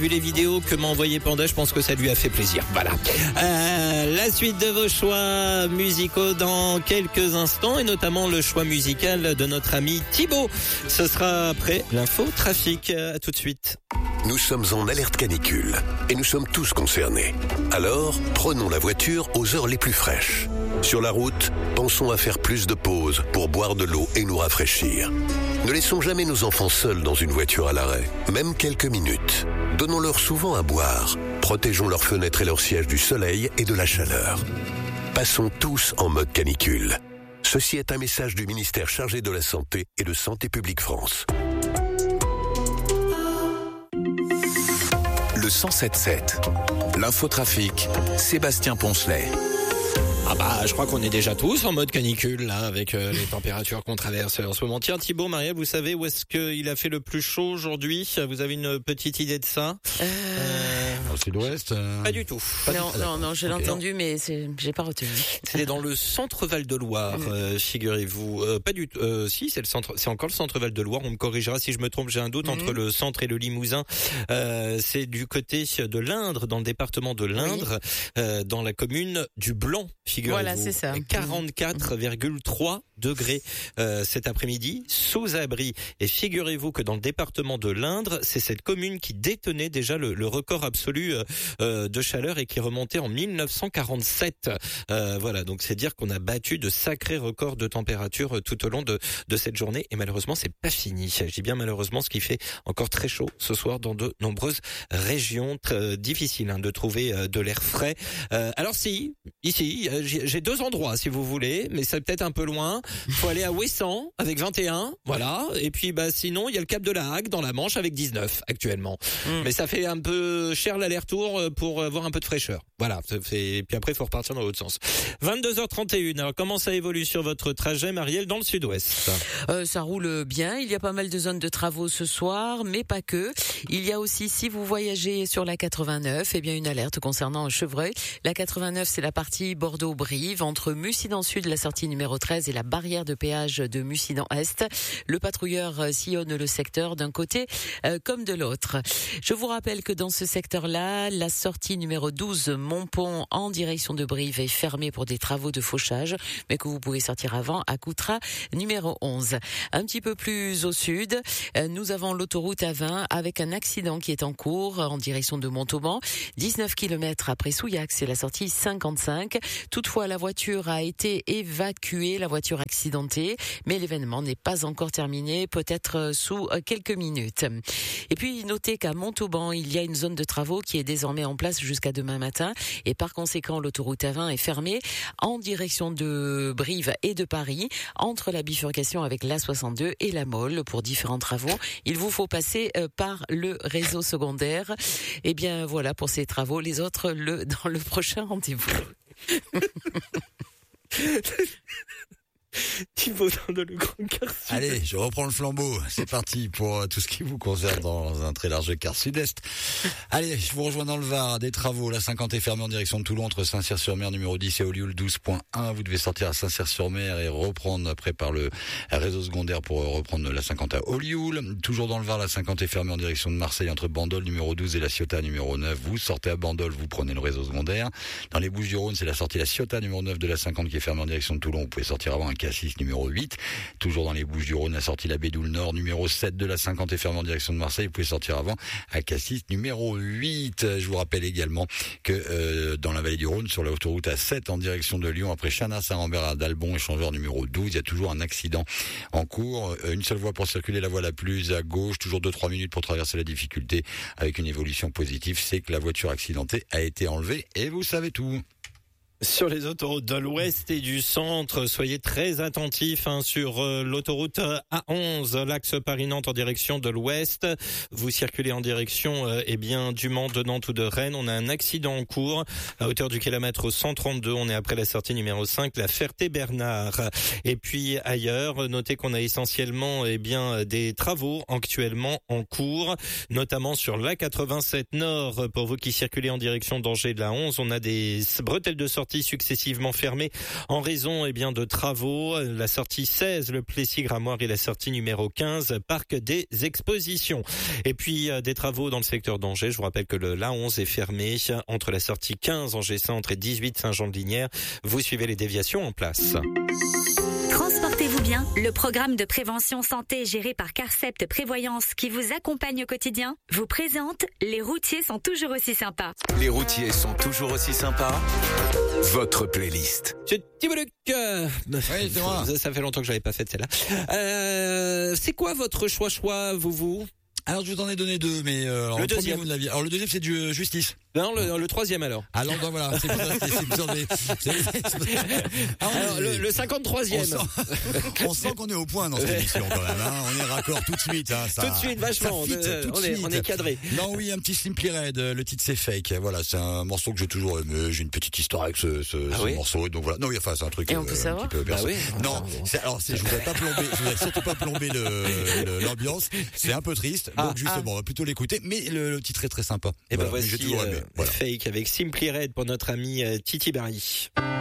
Vu les vidéos que m'a envoyé Panda, je pense que ça lui a fait plaisir. Voilà. La suite de vos choix musicaux dans quelques instants et notamment le choix musical de notre ami Thibaut. Ce sera après l'info trafic. À tout de suite. Nous sommes en alerte canicule et nous sommes tous concernés. Alors, prenons la voiture aux heures les plus fraîches. Sur la route, pensons à faire plus de pauses pour boire de l'eau et nous rafraîchir. Ne laissons jamais nos enfants seuls dans une voiture à l'arrêt, même quelques minutes. Donnons-leur souvent à boire. Protégeons leurs fenêtres et leurs sièges du soleil et de la chaleur. Passons tous en mode canicule. Ceci est un message du ministère chargé de la Santé et de Santé publique France. Le 107.7. L'infotrafic, Sébastien Poncelet. Ah bah, je crois qu'on est déjà tous en mode canicule, là, avec les températures qu'on traverse en ce moment. Tiens, Thibaut, Marielle, vous savez où est-ce qu'il a fait le plus chaud aujourd'hui? Vous avez une petite idée de ça? Au sud-ouest Pas du tout. Non, je l'ai entendu, mais j'ai pas retenu. C'est dans le centre Val-de-Loire, figurez-vous. Pas du tout. Si, c'est encore le centre Val-de-Loire. On me corrigera si je me trompe. J'ai un doute entre le centre et le Limousin. C'est du côté de l'Indre, dans le département de l'Indre, dans la commune du Blanc. Figurez-vous. Voilà, c'est ça. 44,3 degrés cet après-midi, sous abri. Et figurez-vous que dans le département de l'Indre, c'est cette commune qui détenait déjà le record absolu de chaleur et qui remontait en 1947. Voilà, donc c'est dire qu'on a battu de sacrés records de température tout au long de cette journée. Et malheureusement, c'est pas fini. Je dis bien malheureusement, ce qui fait encore très chaud ce soir dans de nombreuses régions. Très difficile de trouver de l'air frais. Alors si, ici, j'ai deux endroits si vous voulez, mais c'est peut-être un peu loin. Faut aller à Ouessant avec 21, voilà. Et puis sinon il y a le Cap de la Hague dans la Manche avec 19 actuellement. Mais ça fait un peu cher l'aller-retour pour avoir un peu de fraîcheur. Voilà. Et puis après il faut repartir dans l'autre sens. 22h31. Alors comment ça évolue sur votre trajet, Marielle, dans le sud-ouest? Ça roule bien. Il y a pas mal de zones de travaux ce soir, mais pas que. Il y a aussi, si vous voyagez sur la 89, eh bien une alerte concernant Chevreuil. La 89, c'est la partie Bordeaux-Brive entre Mussidan Sud, la sortie numéro 13 et la barrière de péage de Mussidan Est. Le patrouilleur sillonne le secteur d'un côté comme de l'autre. Je vous rappelle que dans ce secteur-là, la sortie numéro 12 Montpont en direction de Brive est fermée pour des travaux de fauchage, mais que vous pouvez sortir avant à Coutras numéro 11. Un petit peu plus au sud, nous avons l'autoroute A20 avec un accident qui est en cours en direction de Montauban. 19 km après Souillac, c'est la sortie 55. Toutefois, la voiture a été évacuée, la voiture accidentée, mais l'événement n'est pas encore terminé, peut-être sous quelques minutes. Et puis, notez qu'à Montauban, il y a une zone de travaux qui est désormais en place jusqu'à demain matin, et par conséquent, l'autoroute A20 est fermée en direction de Brive et de Paris, entre la bifurcation avec l'A62 et la Mole pour différents travaux. Il vous faut passer par le réseau secondaire. Et bien, voilà pour ces travaux. Les autres, dans le prochain rendez-vous. Thibaut dans le grand quart sud. Allez, je reprends le flambeau. C'est parti pour tout ce qui vous concerne dans un très large quart sud-est. Allez, je vous rejoins dans le Var. Des travaux. La 50 est fermée en direction de Toulon entre Saint-Cyr-sur-Mer numéro 10 et Olioul 12.1. Vous devez sortir à Saint-Cyr-sur-Mer et reprendre après par le réseau secondaire pour reprendre la 50 à Olioul. Toujours dans le Var, la 50 est fermée en direction de Marseille entre Bandol numéro 12 et la Ciotat numéro 9. Vous sortez à Bandol, vous prenez le réseau secondaire. Dans les Bouches-du-Rhône, c'est la sortie la Ciotat numéro 9 de la 50 qui est fermée en direction de Toulon. Vous pouvez sortir avant un Cassis numéro 8. Toujours dans les Bouches-du-Rhône, la sortie la Bédoule Nord numéro 7 de la 50 est fermée en direction de Marseille. Vous pouvez sortir avant à Cassis numéro 8. Je vous rappelle également que dans la vallée du Rhône, sur l'autoroute A7 en direction de Lyon, après Chana, Saint-Rambert à Dalbon, échangeur numéro 12, il y a toujours un accident en cours. Une seule voie pour circuler, la voie la plus à gauche, toujours 2-3 minutes pour traverser la difficulté avec une évolution positive, c'est que la voiture accidentée a été enlevée et vous savez tout. Sur les autoroutes de l'ouest et du centre, soyez très attentifs sur l'autoroute A11, l'axe Paris-Nantes en direction de l'ouest. Vous circulez en direction du Mans, de Nantes ou de Rennes. On a un accident en cours à hauteur du kilomètre 132. On est après la sortie numéro 5, la Ferté-Bernard. Et puis ailleurs, notez qu'on a essentiellement des travaux actuellement en cours, notamment sur l'A87 Nord. Pour vous qui circulez en direction d'Angers de la 11, on a des bretelles de sortie sorties successivement fermées en raison de travaux. La sortie 16, le Plessis-Gramoire, et la sortie numéro 15, Parc des Expositions. Et puis des travaux dans le secteur d'Angers. Je vous rappelle que l'A11 est fermé entre la sortie 15 Angers Centre et 18 Saint-Jean-de-Lignières. Vous suivez les déviations en place. Transportez-vous bien, le programme de prévention santé géré par Carcept Prévoyance qui vous accompagne au quotidien vous présente Les routiers sont toujours aussi sympas. Les routiers sont toujours aussi sympas. Votre playlist. C'est Thibaut-Luc. Oui, c'est moi. Ça fait longtemps que je l'avais pas fait celle-là. C'est quoi votre choix, vous? Alors je vous en ai donné deux, mais le deuxième. Vous l'aviez. Alors le deuxième c'est du Justice. Non, le troisième alors. Alors donc, voilà, c'est alors le 53e. On sent qu'on est au point dans cette émission quand même. Hein. On est raccord tout de suite. Hein, ça, tout de suite, vachement. On est cadré. Non, oui, un petit Simply Red. Le titre c'est Fake. Voilà, c'est un morceau que j'ai toujours aimé. J'ai une petite histoire avec ce morceau. Donc voilà. Non, oui, enfin c'est un truc. Et on peut savoir. Oui. Non, je voudrais surtout pas plomber l'ambiance. C'est un peu triste. Donc justement, on va plutôt l'écouter. Mais le titre est très sympa. Et voilà, voici Fake avec Simply Red pour notre ami Titi Barry.